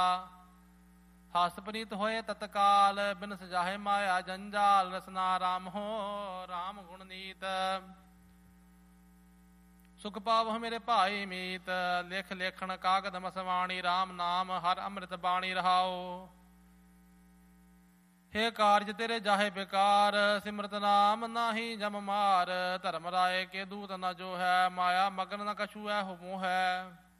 ਹਸ ਪ੍ਰੀਤ ਹੋਏ ਤਤਕਾਲ, ਬਿਨ ਸਜਾਹੇ ਮਾਇਆ ਜੰਜਾਲ। ਰਸਨਾ ਰਾਮ ਹੋ ਰਾਮ ਗੁਣ ਨੀਤ, ਸੁਖ ਪਾਵਹੁ ਮੇਰੇ ਭਾਈ ਮੀਤ। ਲਿਖ ਲੇਖਣ ਕਾਗਦ ਮਸਵਾਣੀ, ਰਾਮ ਨਾਮ ਹਰ ਅੰਮ੍ਰਿਤ ਬਾਣੀ ਰਹਾਓ। ਹੇ ਕਾਰਜ ਤੇਰੇ ਜਾਹੇ ਬੇਕਾਰ, ਸਿਮਰਤ ਨਾਮ ਨਾਹੀ ਜਮ ਮਾਰ। ਧਰਮ ਰਾਏ ਕੇ ਦੂਤ ਨ ਜੋ ਹੈ, ਮਾਇਆ ਮਗਨ ਨ ਕਛੂ ਹੈ ਹੁ ਹੈ।